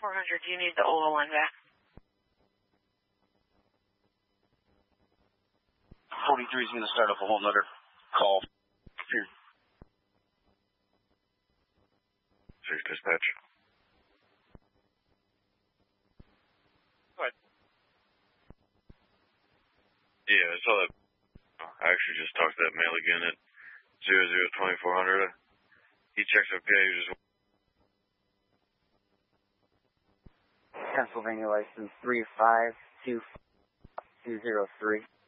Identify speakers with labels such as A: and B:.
A: 400, do you need the oil one back?
B: 43 is going to start up a whole nother call. Here.
C: Six dispatch.
B: What?
C: Yeah, I saw that. I actually just talked to that male again at 002400. He checks up pages.
D: Pennsylvania license 352203.